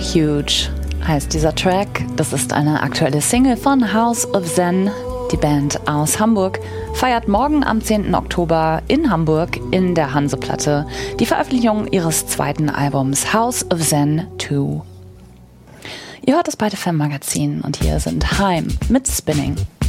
Huge heißt dieser Track. Das ist eine aktuelle Single von House of Zen. Die Band aus Hamburg feiert morgen am 10. Oktober in Hamburg in der Hanseplatte die Veröffentlichung ihres zweiten Albums House of Zen 2. Ihr hört das Byte FM Magazin und hier sind Haim mit Spinning.